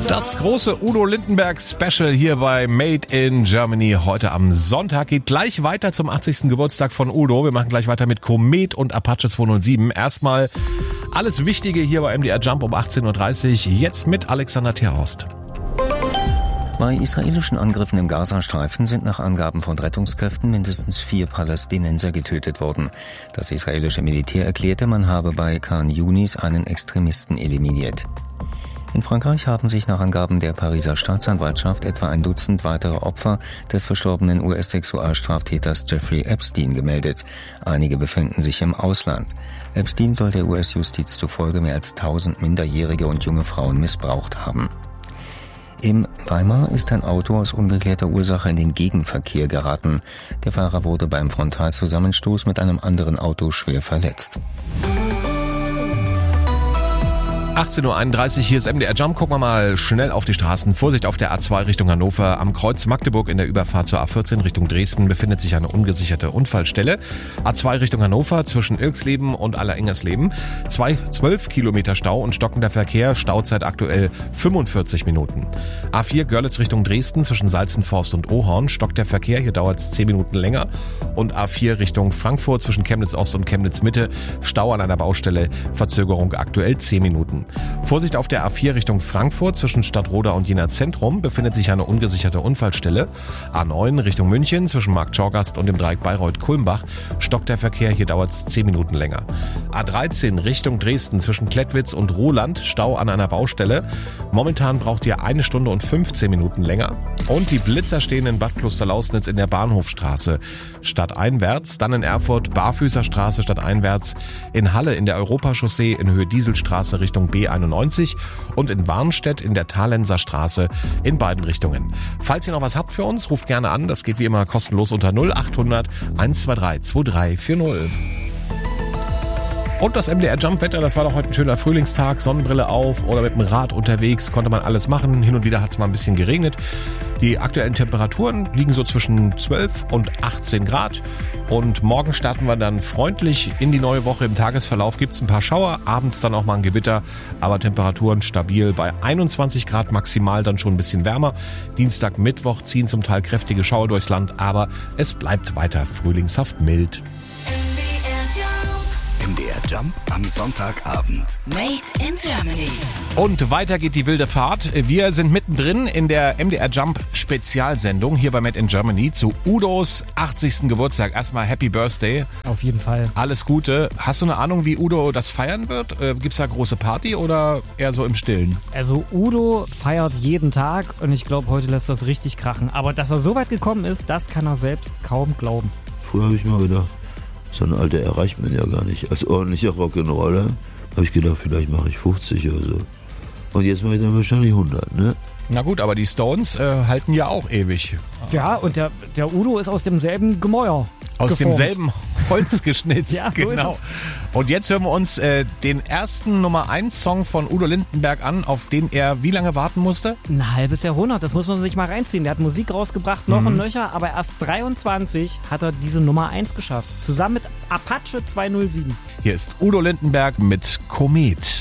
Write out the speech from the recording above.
Das große Udo Lindenberg Special hier bei Made in Germany. Heute am Sonntag geht gleich weiter zum 80. Geburtstag von Udo. Wir machen gleich weiter mit Komet und Apache 207. Erstmal alles Wichtige hier bei MDR Jump um 18.30 Uhr. Jetzt mit Alexander Terhorst. Bei israelischen Angriffen im Gazastreifen sind nach Angaben von Rettungskräften mindestens 4 Palästinenser getötet worden. Das israelische Militär erklärte, man habe bei Khan Yunis einen Extremisten eliminiert. In Frankreich haben sich nach Angaben der Pariser Staatsanwaltschaft etwa ein Dutzend weitere Opfer des verstorbenen US-Sexualstraftäters Jeffrey Epstein gemeldet. Einige befinden sich im Ausland. Epstein soll der US-Justiz zufolge mehr als 1000 Minderjährige und junge Frauen missbraucht haben. Im Weimar ist ein Auto aus ungeklärter Ursache in den Gegenverkehr geraten. Der Fahrer wurde beim Frontalzusammenstoß mit einem anderen Auto schwer verletzt. 18.31 Uhr, hier ist MDR Jump. Gucken wir mal schnell auf die Straßen. Vorsicht auf der A2 Richtung Hannover. Am Kreuz Magdeburg in der Überfahrt zur A14 Richtung Dresden befindet sich eine ungesicherte Unfallstelle. A2 Richtung Hannover zwischen Irksleben und Alleringgersleben. 12 Kilometer Stau und stockender Verkehr. Stauzeit aktuell 45 Minuten. A4 Görlitz Richtung Dresden zwischen Salzenforst und Ohorn. Stockt der Verkehr, hier dauert es 10 Minuten länger. Und A4 Richtung Frankfurt zwischen Chemnitz Ost und Chemnitz Mitte. Stau an einer Baustelle. Verzögerung aktuell 10 Minuten. Vorsicht auf der A4 Richtung Frankfurt zwischen Stadtroda und Jena Zentrum befindet sich eine ungesicherte Unfallstelle. A9 Richtung München zwischen Marktschorgast und dem Dreieck Bayreuth-Kulmbach stockt der Verkehr, hier dauert es 10 Minuten länger. A13 Richtung Dresden zwischen Klettwitz und Roland, Stau an einer Baustelle. Momentan braucht ihr 1 Stunde und 15 Minuten länger. Und die Blitzer stehen in Bad Klosterlausnitz in der Bahnhofstraße stadteinwärts, dann in Erfurt Barfüßerstraße stadteinwärts, in Halle in der Europachaussee in Höhe Dieselstraße Richtung B91 und in Warnstedt in der Thalenser Straße in beiden Richtungen. Falls ihr noch was habt für uns, ruft gerne an. Das geht wie immer kostenlos unter 0800 123 2340. Und das MDR Jump Wetter, das war doch heute ein schöner Frühlingstag, Sonnenbrille auf oder mit dem Rad unterwegs, konnte man alles machen. Hin und wieder hat es mal ein bisschen geregnet. Die aktuellen Temperaturen liegen so zwischen 12 und 18 Grad. Und morgen starten wir dann freundlich in die neue Woche. Im Tagesverlauf gibt es ein paar Schauer, abends dann auch mal ein Gewitter, aber Temperaturen stabil bei 21 Grad, maximal dann schon ein bisschen wärmer. Dienstag, Mittwoch ziehen zum Teil kräftige Schauer durchs Land, aber es bleibt weiter frühlingshaft mild. MDR Jump am Sonntagabend. Made in Germany. Und weiter geht die wilde Fahrt. Wir sind mittendrin in der MDR Jump Spezialsendung hier bei Made in Germany zu Udos 80. Geburtstag. Erstmal Happy Birthday. Auf jeden Fall. Alles Gute. Hast du eine Ahnung, wie Udo das feiern wird? Gibt's da große Party oder eher so im Stillen? Also Udo feiert jeden Tag und ich glaube, heute lässt das richtig krachen. Aber dass er so weit gekommen ist, das kann er selbst kaum glauben. Früher habe ich mal gedacht, so ein Alter erreicht man ja gar nicht. Als ordentlicher Rock'n'Roller habe ich gedacht, vielleicht mache ich 50 oder so. Und jetzt mache ich dann wahrscheinlich 100, ne? Na gut, aber die Stones halten ja auch ewig. Ja, und der Udo ist aus demselben Gemäuer Aus geformt. Demselben Holz geschnitzt, Ja, so genau. ist es. Und jetzt hören wir uns den ersten Nummer 1 Song von Udo Lindenberg an, auf den er wie lange warten musste? Ein halbes Jahrhundert, das muss man sich mal reinziehen. Der hat Musik rausgebracht, noch und nöcher, aber erst 23 hat er diese Nummer 1 geschafft. Zusammen mit Apache 207. Hier ist Udo Lindenberg mit Komet.